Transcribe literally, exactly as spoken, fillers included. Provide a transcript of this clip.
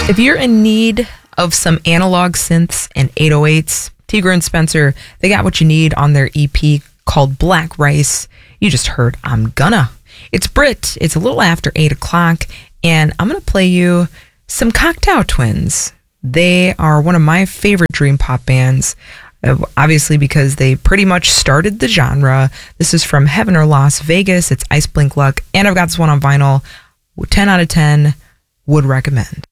If you're in need of some analog synths and eight oh eights, Tigra and Spencer, they got what you need on their E P called Black Rice. You just heard I'm Gonna. It's Brit. It's a little after eight o'clock, and I'm going to play you some Cocteau Twins. They are one of my favorite dream pop bands, uh, obviously because they pretty much started the genre. This is from Heaven or Las Vegas. It's Ice Blink Luck, and I've got this one on vinyl. ten out of ten would recommend.